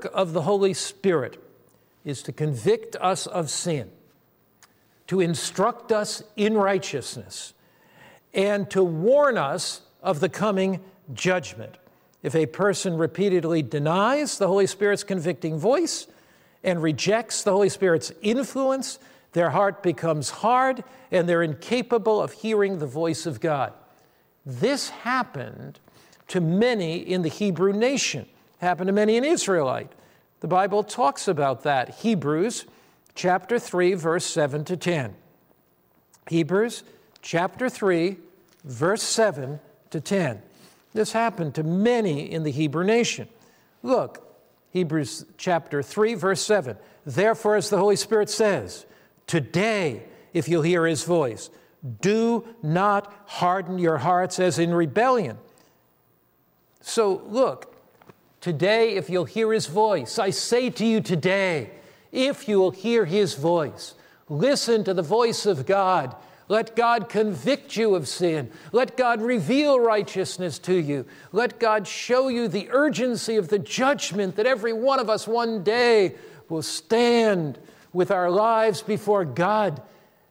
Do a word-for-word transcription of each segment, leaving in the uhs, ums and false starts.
work of the Holy Spirit is to convict us of sin, to instruct us in righteousness, and to warn us of the coming judgment. If a person repeatedly denies the Holy Spirit's convicting voice and rejects the Holy Spirit's influence, their heart becomes hard and they're incapable of hearing the voice of God. This happened to many in the Hebrew nation, happened to many in Israelite. The Bible talks about that. Hebrews chapter three, verse seven to ten. Hebrews chapter three, verse seven to ten. This happened to many in the Hebrew nation. Look, Hebrews chapter three, verse seven. Therefore, as the Holy Spirit says, today, if you'll hear his voice, do not harden your hearts as in rebellion. So look, today, if you'll hear his voice, I say to you today, if you will hear his voice, listen to the voice of God. Let God convict you of sin. Let God reveal righteousness to you. Let God show you the urgency of the judgment that every one of us one day will stand with our lives before God.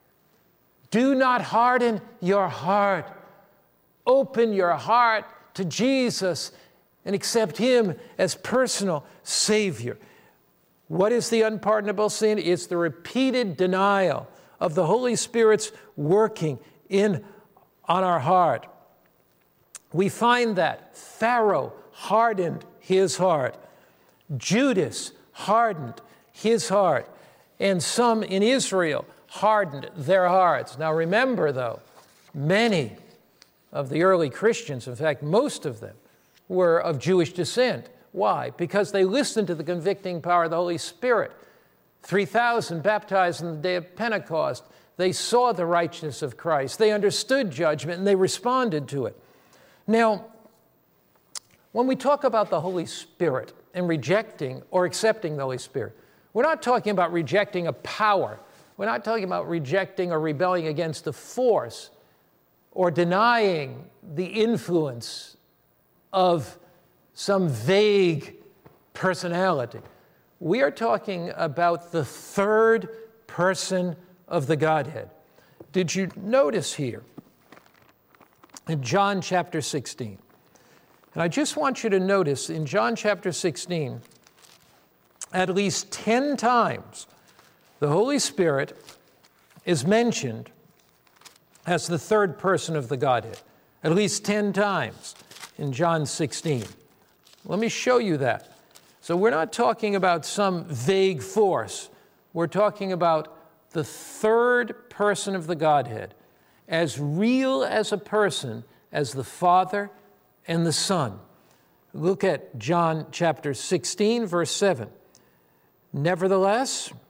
Do not harden your heart. Open your heart to Jesus and accept him as personal Savior. What is the unpardonable sin? It's the repeated denial of the Holy Spirit's working in on our heart. We find that Pharaoh hardened his heart. Judas hardened his heart. And some in Israel hardened their hearts. Now remember, though, many of the early Christians, in fact, most of them, were of Jewish descent. Why? Because they listened to the convicting power of the Holy Spirit. three thousand baptized on the day of Pentecost. They saw the righteousness of Christ. They understood judgment, and they responded to it. Now, when we talk about the Holy Spirit and rejecting or accepting the Holy Spirit, we're not talking about rejecting a power. We're not talking about rejecting or rebelling against a force or denying the influence of some vague personality. We are talking about the third person of the Godhead. Did you notice here in John chapter sixteen? And I just want you to notice in John chapter sixteen, at least ten times, the Holy Spirit is mentioned as the third person of the Godhead. At least ten times in John sixteen. Let me show you that. So we're not talking about some vague force. We're talking about the third person of the Godhead, as real as a person as the Father and the Son. Look at John chapter sixteen, verse seven. Nevertheless,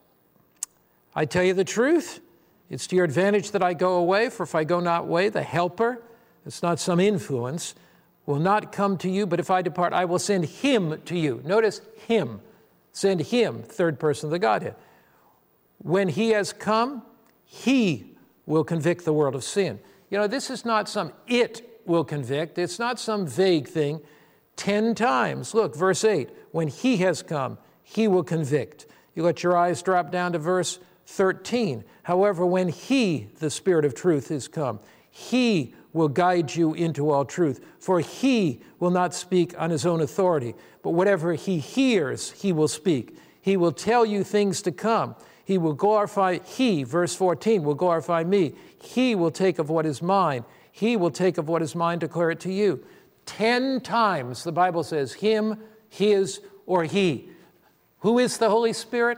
I tell you the truth, it's to your advantage that I go away, for if I go not away, the Helper, it's not some influence, will not come to you, but if I depart, I will send him to you. Notice him. Send him, third person of the Godhead. When he has come, he will convict the world of sin. You know, this is not some it will convict. It's not some vague thing. Ten times. Look, verse eight. When he has come, he will convict. You let your eyes drop down to verse thirteen. However, when he, the Spirit of truth, is come, he will guide you into all truth. For he will not speak on his own authority, but whatever he hears, he will speak. He will tell you things to come. He will glorify, he, verse fourteen, will glorify me. He will take of what is mine. He will take of what is mine, declare it to you. Ten times the Bible says him, his, or he. Who is the Holy Spirit?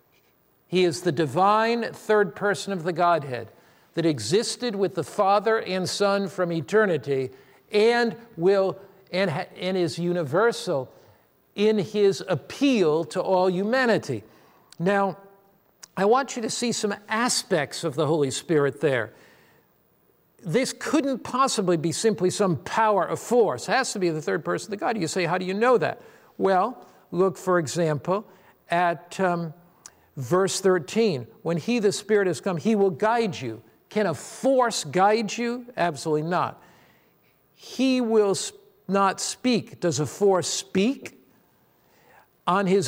He is the divine third person of the Godhead that existed with the Father and Son from eternity and will and, ha, and is universal in his appeal to all humanity. Now, I want you to see some aspects of the Holy Spirit there. This couldn't possibly be simply some power of force. It has to be the third person of the God. You say, how do you know that? Well, look, for example, at um, verse thirteen. When he, the Spirit, has come, he will guide you. Can a force guide you? Absolutely not. He will not speak. Does a force speak? On his